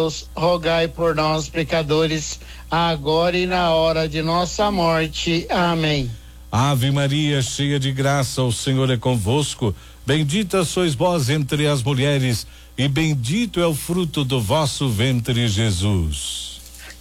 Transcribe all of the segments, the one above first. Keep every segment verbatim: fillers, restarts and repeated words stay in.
Deus, rogai por nós, pecadores, agora e na hora de nossa morte. Amém. Ave Maria, cheia de graça, o Senhor é convosco. Bendita sois vós entre as mulheres, e bendito é o fruto do vosso ventre, Jesus.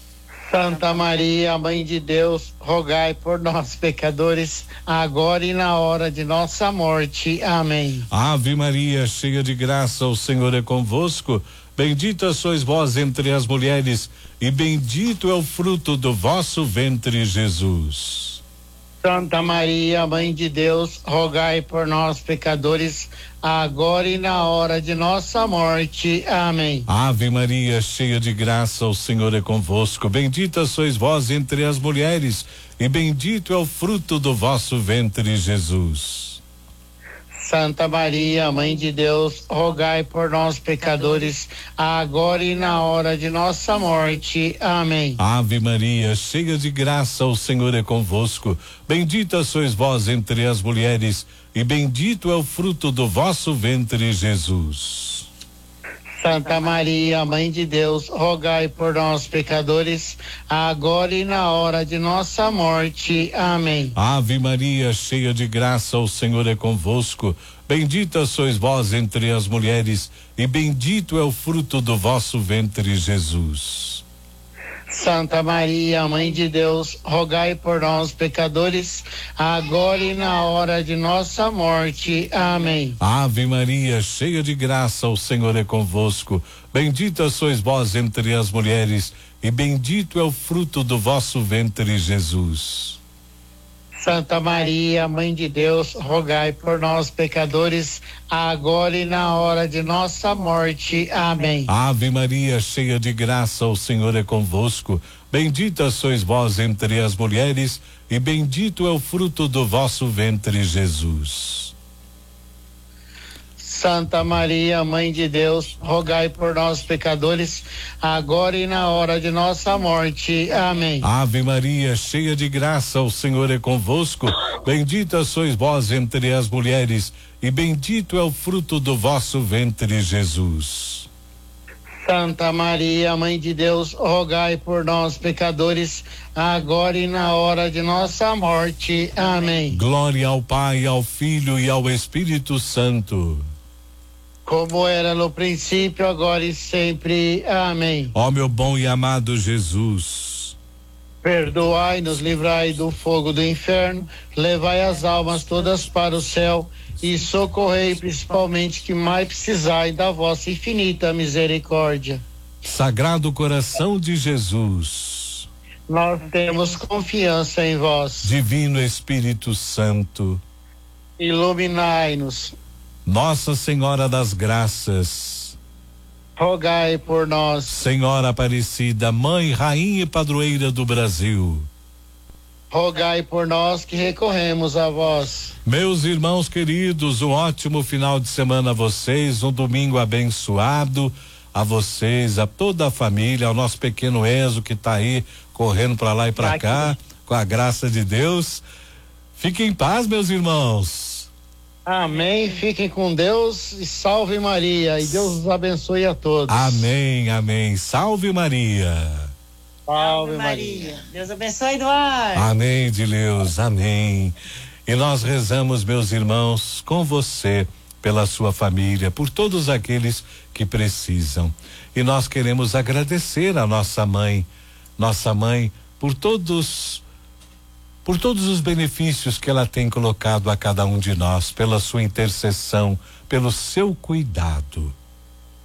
Santa Maria, Mãe de Deus, rogai por nós, pecadores, agora e na hora de nossa morte. Amém. Ave Maria, cheia de graça, o Senhor é convosco. Bendita sois vós entre as mulheres, e bendito é o fruto do vosso ventre, Jesus. Santa Maria, Mãe de Deus, rogai por nós, pecadores, agora e na hora de nossa morte. Amém. Ave Maria, cheia de graça, o Senhor é convosco. Bendita sois vós entre as mulheres, e bendito é o fruto do vosso ventre, Jesus. Santa Maria, Mãe de Deus, rogai por nós, pecadores, agora e na hora de nossa morte. Amém. Ave Maria, cheia de graça, o Senhor é convosco. Bendita sois vós entre as mulheres, e bendito é o fruto do vosso ventre, Jesus. Santa Maria, Mãe de Deus, rogai por nós, pecadores, agora e na hora de nossa morte. Amém. Ave Maria, cheia de graça, o Senhor é convosco. Bendita sois vós entre as mulheres, e bendito é o fruto do vosso ventre, Jesus. Santa Maria, Mãe de Deus, rogai por nós, pecadores, agora e na hora de nossa morte. Amém. Ave Maria, cheia de graça, o Senhor é convosco. Bendita sois vós entre as mulheres, e bendito é o fruto do vosso ventre, Jesus. Santa Maria, Mãe de Deus, rogai por nós, pecadores, agora e na hora de nossa morte. Amém. Ave Maria, cheia de graça, o Senhor é convosco. Bendita sois vós entre as mulheres, e bendito é o fruto do vosso ventre, Jesus. Santa Maria, Mãe de Deus, rogai por nós, pecadores, agora e na hora de nossa morte. Amém. Ave Maria, cheia de graça, o Senhor é convosco. Bendita sois vós entre as mulheres, e bendito é o fruto do vosso ventre, Jesus. Santa Maria, Mãe de Deus, rogai por nós, pecadores, agora e na hora de nossa morte. Amém. Glória ao Pai, ao Filho e ao Espírito Santo. Como era no princípio, agora e sempre. Amém. Ó meu bom e amado Jesus, perdoai-nos, livrai do fogo do inferno, levai as almas todas para o céu e socorrei principalmente que mais precisai da vossa infinita misericórdia. Sagrado coração de Jesus, nós temos confiança em vós. Divino Espírito Santo, iluminai-nos. Nossa Senhora das Graças, rogai por nós. Senhora Aparecida, Mãe, Rainha e Padroeira do Brasil, rogai por nós que recorremos a vós. Meus irmãos queridos, um ótimo final de semana a vocês, um domingo abençoado a vocês, a toda a família, ao nosso pequeno Enzo que está aí correndo para lá e para cá, com a graça de Deus. Fiquem em paz, meus irmãos. Amém, fiquem com Deus e salve Maria, e Deus os abençoe a todos. Amém, amém, salve Maria. Salve Maria. Deus abençoe, Eduardo. Amém de Deus, amém. E nós rezamos, meus irmãos, com você, pela sua família, por todos aqueles que precisam. E nós queremos agradecer a nossa mãe, nossa mãe, por todos por todos os benefícios que ela tem colocado a cada um de nós, pela sua intercessão, pelo seu cuidado.